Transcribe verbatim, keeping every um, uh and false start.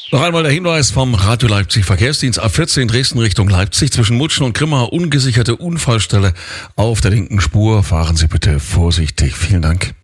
Noch einmal der Hinweis vom Radio Leipzig Verkehrsdienst A vierzehn Dresden Richtung Leipzig zwischen Mutschen und Grimma, ungesicherte Unfallstelle auf der linken Spur. Fahren Sie bitte vorsichtig. Vielen Dank.